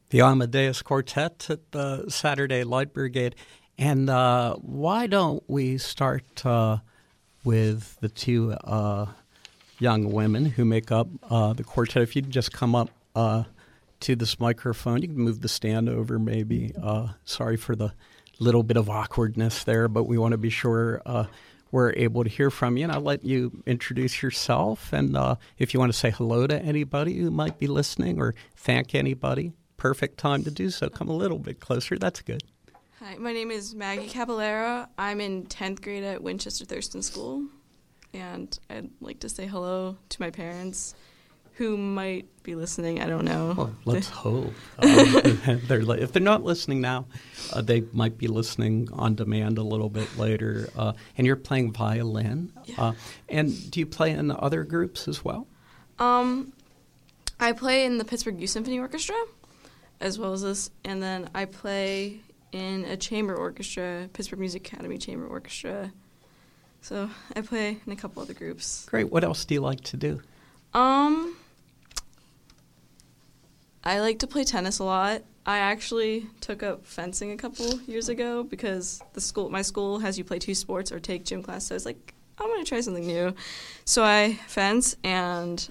The Amadeus Quartet at the Saturday Light Brigade. And why don't we start with the two young women who make up the quartet? If you'd just come up to this microphone, you can move the stand over maybe. Sorry for the little bit of awkwardness there, but we want to be sure we're able to hear from you. And I'll let you introduce yourself. And if you want to say hello to anybody who might be listening or thank anybody, perfect time to do so. Come a little bit closer. That's good. Hi, my name is Maggie Caballero. I'm in 10th grade at Winchester Thurston School, and I'd like to say hello to my parents, who might be listening. I don't know. Well, let's hope. If they're not listening now, they might be listening on demand a little bit later. And you're playing violin. Yeah. And do you play in other groups as well? I play in the Pittsburgh Youth Symphony Orchestra, as well as this, and then I play in a chamber orchestra, Pittsburgh Music Academy Chamber Orchestra. So I play in a couple other groups. Great. What else do you like to do? I like to play tennis a lot. I actually took up fencing a couple years ago because my school has you play two sports or take gym class. So I was like, I'm going to try something new. So I fence, and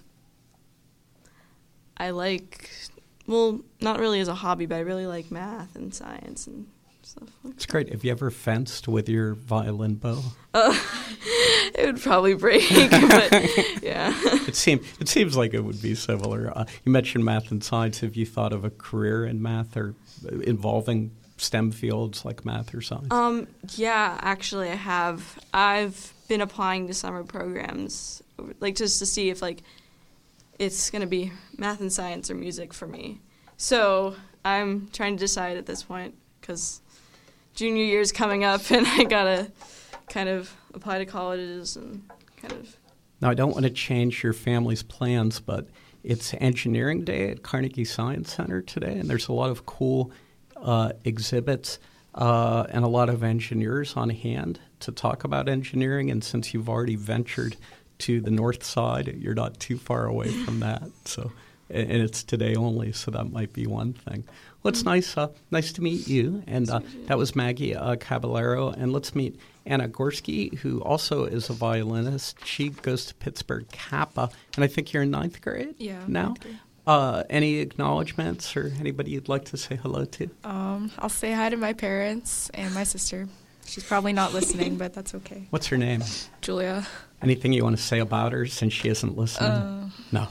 I like, well, not really as a hobby, but I really like math and science and stuff like It's great. Have you ever fenced with your violin bow? It would probably break, but yeah. It seems like it would be similar. You mentioned math and science. Have you thought of a career in math or involving STEM fields like math or science? Yeah, actually I have. I've been applying to summer programs, like just to see if it's going to be math and science or music for me. So I'm trying to decide at this point because junior year is coming up and I got to kind of apply to colleges and kind of. Now, I don't want to change your family's plans, but it's Engineering Day at Carnegie Science Center today, and there's a lot of cool exhibits and a lot of engineers on hand to talk about engineering. And since you've already ventured to the north side, you're not too far away from that. So, and it's today only, so that might be one thing. Well, it's nice to meet you. And that was Maggie Caballero. And let's meet Anna Gorski, who also is a violinist. She goes to Pittsburgh Kappa, and I think you're in 9th grade now. 9th grade. Any acknowledgments or anybody you'd like to say hello to? I'll say hi to my parents and my sister. She's probably not listening, but that's okay. What's her name? Julia. Anything you want to say about her since she isn't listening? No.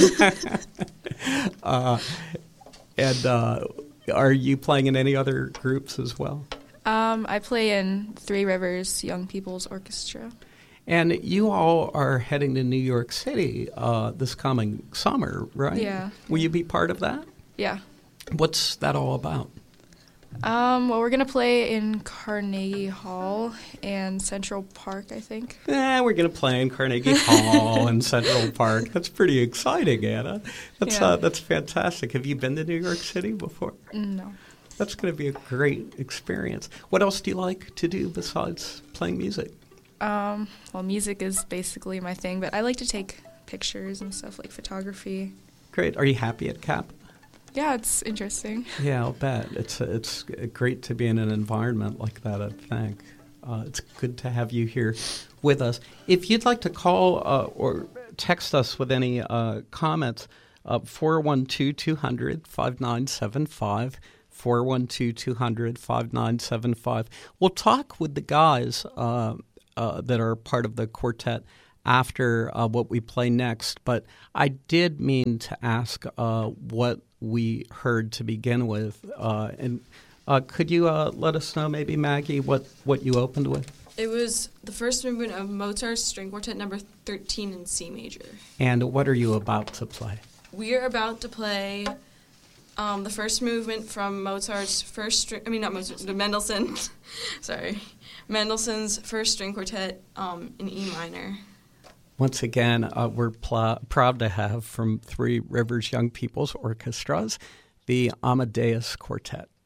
And are you playing in any other groups as well? I play in Three Rivers Young People's Orchestra. And you all are heading to New York City this coming summer, right? Yeah. Will you be part of that? Yeah. What's that all about? Well, we're going to play in Carnegie Hall and Central Park, I think. We're going to play in Carnegie Hall and Central Park. That's pretty exciting, Anna. That's fantastic. Have you been to New York City before? No. That's going to be a great experience. What else do you like to do besides playing music? Well, music is basically my thing, but I like to take pictures and stuff like photography. Great. Are you happy at Cap? Yeah, it's interesting. Yeah, I'll bet. It's great to be in an environment like that, I think. It's good to have you here with us. If you'd like to call or text us with any comments, 412-200-5975, 412-200-5975. We'll talk with the guys that are part of the quartet after what we play next, but I did mean to ask what we heard to begin with. And could you let us know, maybe, Maggie, what you opened with? It was the first movement of Mozart's String Quartet number 13 in C major. And what are you about to play? We are about to play the first movement from Mozart's Mendelssohn. Sorry. Mendelssohn's First String Quartet in E minor. Once again, we're proud to have from Three Rivers Young People's Orchestras, the Amadeus Quartet.